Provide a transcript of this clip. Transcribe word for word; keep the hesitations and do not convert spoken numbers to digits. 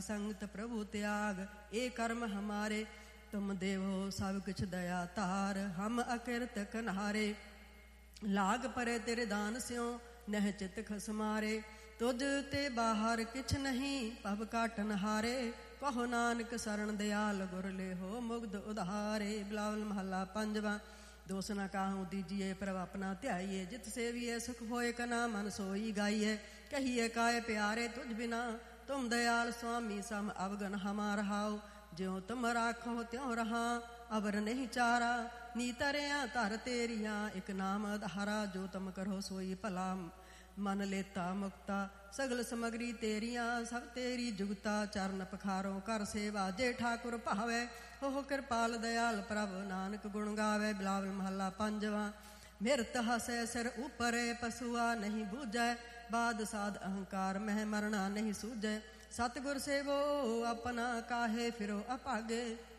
संगत प्रभु त्याग, ए कर्म हमारे तुम देवो सब किछ दया तार। हम अकिरत कन्हारे लाग परे तेरे दान स्यों, नह चित खसमारे। तुझ ते बाहर किछ नहीं पब काटन हारे, कहो नानक शरण दयाल गुर लेहो मुग्ध उधारे। बिलावल महला पंजवा। दोष न काहूँ दीजिए प्रभ अपना ध्याइए, जित सेविए सुख होए कना मन सोई गाइए। कहिए काय प्यारे तुझ बिना तुम दयाल स्वामी सम अवगन हमार हाओ। ज्यों तुम राखो त्यों रहा अबर नहीं चारा, नीतरियाँ तर तेरियाँ एक नाम आधारा। जो तुम करो सोई भला मन लेता मुक्ता, सगल समगरी तेरियाँ सब तेरी जुगता। चरण पखारों कर सेवा जे ठाकुर भावे, हो कृपाल दयाल प्रभ नानक गुण गावे। बिलावल महला पंजवा। मिरत हसै सिर ऊपरे पशुआ नहीं बूझै, बाद साध अहंकार मह मरना नहीं सूझै। सतगुर सेवो अपना काहे फिरो अपागे,